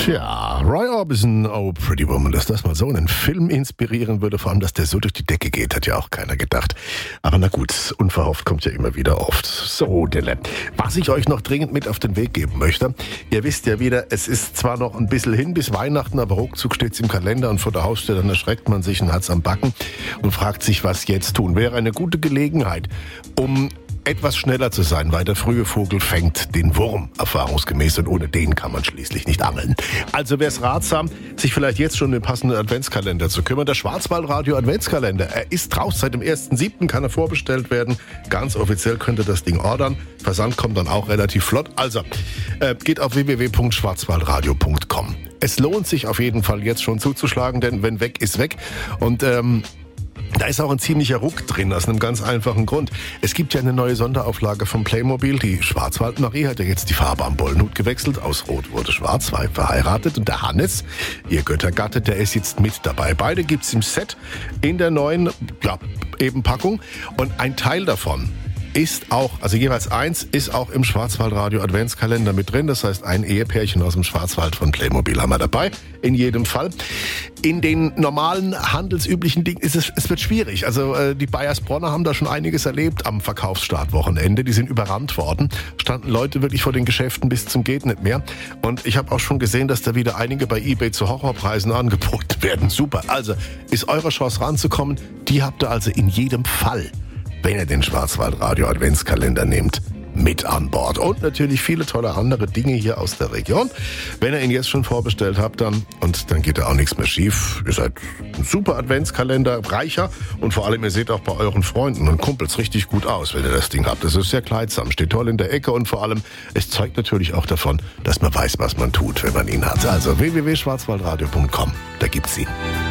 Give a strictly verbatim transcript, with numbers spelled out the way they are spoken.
Tja, Roy Orbison, Oh Pretty Woman, dass das mal so einen Film inspirieren würde, vor allem, dass der so durch die Decke geht, hat ja auch keiner gedacht. Aber na gut, unverhofft kommt ja immer wieder oft. So, Dille, was ich euch noch dringend mit auf den Weg geben möchte, ihr wisst ja wieder, es ist zwar noch ein bisschen hin bis Weihnachten, aber ruckzuck steht's im Kalender und vor der Haustür, dann erschreckt man sich und hat's am Backen und fragt sich, was jetzt tun. Wäre eine gute Gelegenheit, um etwas schneller zu sein, weil der frühe Vogel fängt den Wurm, erfahrungsgemäß, und ohne den kann man schließlich nicht angeln. Also wäre es ratsam, sich vielleicht jetzt schon um den passenden Adventskalender zu kümmern. Der Schwarzwaldradio Adventskalender, er ist raus. Seit dem ersten siebten kann er vorbestellt werden. Ganz offiziell könnt ihr das Ding ordern. Versand kommt dann auch relativ flott. Also, äh, geht auf w w w punkt schwarzwaldradio punkt com. Es lohnt sich auf jeden Fall jetzt schon zuzuschlagen, denn wenn weg ist weg. Und ähm, da ist auch ein ziemlicher Ruck drin, aus einem ganz einfachen Grund. Es gibt ja eine neue Sonderauflage von Playmobil. Die Schwarzwaldmarie hat ja jetzt die Farbe am Bollenhut gewechselt. Aus Rot wurde Schwarz, war verheiratet. Und der Hannes, ihr Göttergatte, der ist jetzt mit dabei. Beide gibt's im Set in der neuen, ja, eben Packung. Und ein Teil davon ist auch, also jeweils eins, ist auch im Schwarzwaldradio Adventskalender mit drin. Das heißt, ein Ehepärchen aus dem Schwarzwald von Playmobil haben wir dabei. In jedem Fall. In den normalen, handelsüblichen Dingen ist es, es wird schwierig. Also äh, die Bayersbronner haben da schon einiges erlebt am Verkaufsstartwochenende. Die sind überrannt worden. Standen Leute wirklich vor den Geschäften bis zum geht nicht mehr. Und ich habe auch schon gesehen, dass da wieder einige bei eBay zu Horrorpreisen angeboten werden. Super. Also ist eure Chance ranzukommen. Die habt ihr also in jedem Fall, wenn ihr den Schwarzwaldradio Adventskalender nehmt, mit an Bord. Und natürlich viele tolle andere Dinge hier aus der Region. Wenn ihr ihn jetzt schon vorbestellt habt, dann, und dann geht da auch nichts mehr schief. Ihr seid ein super Adventskalender, reicher, und vor allem, ihr seht auch bei euren Freunden und Kumpels richtig gut aus, wenn ihr das Ding habt. Das ist sehr kleidsam, steht toll in der Ecke, und vor allem, es zeugt natürlich auch davon, dass man weiß, was man tut, wenn man ihn hat. Also w w w punkt schwarzwaldradio punkt com, da gibt's ihn.